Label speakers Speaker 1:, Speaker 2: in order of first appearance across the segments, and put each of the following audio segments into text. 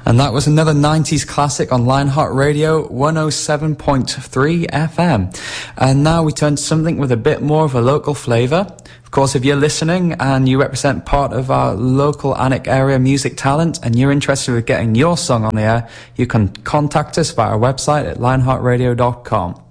Speaker 1: And that was another 90s classic on Lionheart Radio 107.3 FM. And now we turn to something with a bit more of a local flavour. Of course, if you're listening and you represent part of our local Alnwick area music talent and you're interested in getting your song on the air, you can contact us via our website at lionheartradio.com.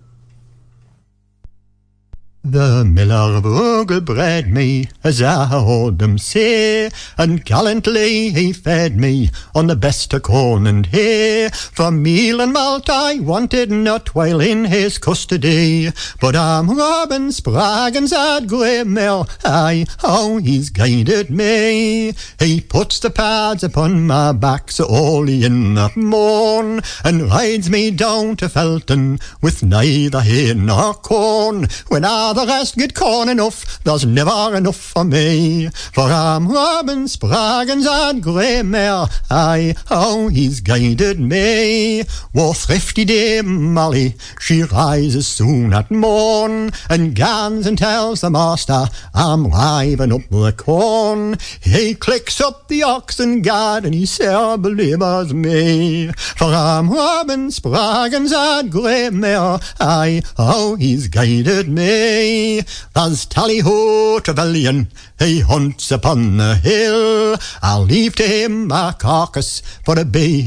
Speaker 2: The miller of Ogle bred me, as I heard them say, and gallantly he fed me on the best of corn and hay. For meal and malt I wanted not while in his custody, but I'm Robin Spraggins at Greymere, aye, how he's guided me. He puts the pads upon my back so early in the morn, and rides me down to Felton with neither hay nor corn. When the rest get corn enough, there's never enough for me. For I'm Robin Spraggins at Greymere, aye, how he's guided me. War thrifty Dame Molly, she rises soon at morn, and gans and tells the master I'm riving up the corn. He clicks up the oxen guard and he sair belabors me. For I'm Robin Spraggins at Greymere, aye, how he's guided me. There's Tally-ho Trevelyan, he hunts upon the hill. I'll leave to him my carcass for a bay